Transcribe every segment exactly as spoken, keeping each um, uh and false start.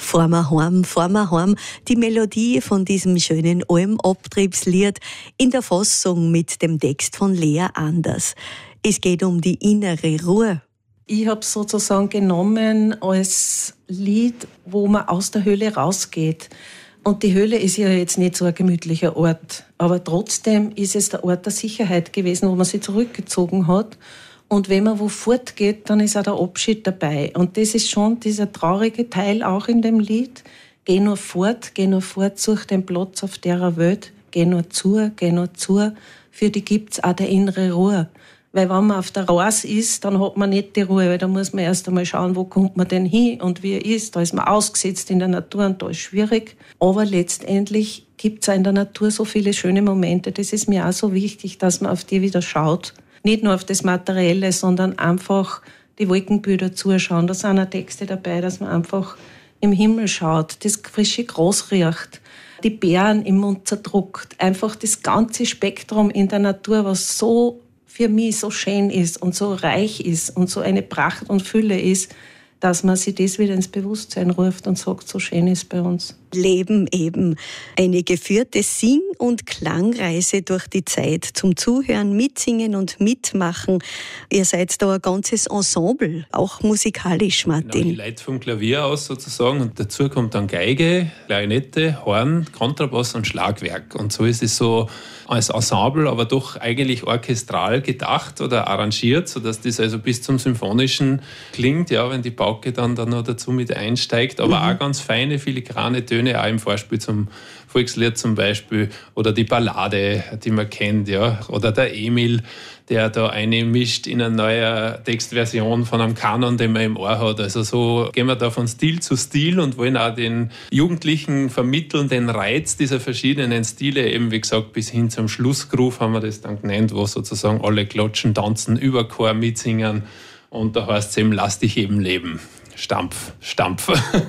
Fahr mal heim, fahr mal heim, die Melodie von diesem schönen Almabtriebslied in der Fassung mit dem Text von Lea Anders. Es geht um die innere Ruhe. Ich habe es sozusagen genommen als Lied, wo man aus der Höhle rausgeht. Und die Höhle ist ja jetzt nicht so ein gemütlicher Ort, aber trotzdem ist es der Ort der Sicherheit gewesen, wo man sich zurückgezogen hat. Und wenn man wo fortgeht, dann ist auch der Abschied dabei. Und das ist schon dieser traurige Teil auch in dem Lied. Geh nur fort, geh nur fort, such den Platz auf der Welt. Geh nur zu, geh nur zu, für die gibt's auch der innere Ruhe. Weil wenn man auf der Reise ist, dann hat man nicht die Ruhe, weil da muss man erst einmal schauen, wo kommt man denn hin und wie er ist. Da ist man ausgesetzt in der Natur und da ist schwierig. Aber letztendlich gibt es auch in der Natur so viele schöne Momente. Das ist mir auch so wichtig, dass man auf die wieder schaut. Nicht nur auf das Materielle, sondern einfach die Wolkenbilder zuschauen. Da sind auch Texte dabei, dass man einfach im Himmel schaut, das frische Gras riecht, die Beeren im Mund zerdruckt. Einfach das ganze Spektrum in der Natur, was so für mich so schön ist und so reich ist und so eine Pracht und Fülle ist, dass man sich das wieder ins Bewusstsein ruft und sagt, so schön ist bei uns. Leben eben. Eine geführte Sing- und Klangreise durch die Zeit zum Zuhören, Mitsingen und Mitmachen. Ihr seid da ein ganzes Ensemble, auch musikalisch, Martin. Genau, ich leite vom Klavier aus sozusagen und dazu kommt dann Geige, Klarinette, Horn, Kontrabass und Schlagwerk. Und so ist es so als Ensemble, aber doch eigentlich orchestral gedacht oder arrangiert, sodass das also bis zum Symphonischen klingt, ja, wenn die Pauke dann, dann noch dazu mit einsteigt, aber mhm. auch ganz feine, filigrane Töne, auch im Vorspiel zum Volkslied zum Beispiel, oder die Ballade, die man kennt, ja, oder der Emil, der da eine mischt in eine neue Textversion von einem Kanon, den man im Ohr hat. Also so gehen wir da von Stil zu Stil und wollen auch den Jugendlichen vermitteln, den Reiz dieser verschiedenen Stile, eben wie gesagt, bis hin zum Schlussgroove haben wir das dann genannt, wo sozusagen alle klatschen, tanzen, über Chor mitsingen und da heißt es eben, lass dich eben leben. Stampf, Stampf.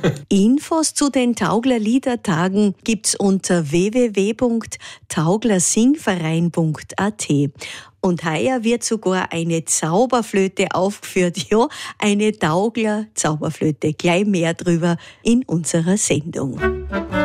Infos zu den Taugler Liedertagen gibt's unter w w w punkt tauglersingverein punkt a t. Und heuer wird sogar eine Zauberflöte aufgeführt. Ja, eine Taugler Zauberflöte. Gleich mehr drüber in unserer Sendung.